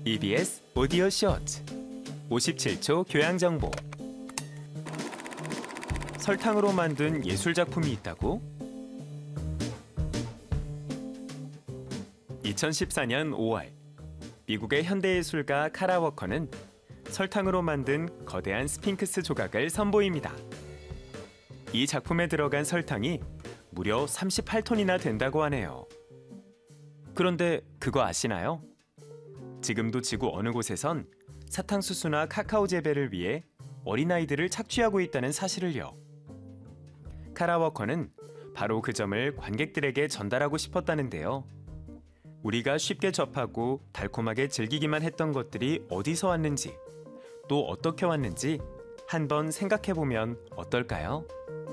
EBS 오디오 쇼트 57초 교양 정보. 설탕으로 만든 예술 작품이 있다고? 2014년 5월 미국의 현대예술가 카라 워커는 설탕으로 만든 거대한 스핑크스 조각을 선보입니다. 이 작품에 들어간 설탕이 무려 38톤이나 된다고 하네요. 그런데 그거 아시나요? 지금도 지구 어느 곳에선 사탕수수나 카카오 재배를 위해 어린아이들을 착취하고 있다는 사실을요. 카라 워커는 바로 그 점을 관객들에게 전달하고 싶었다는데요. 우리가 쉽게 접하고 달콤하게 즐기기만 했던 것들이 어디서 왔는지, 또 어떻게 왔는지 한번 생각해보면 어떨까요?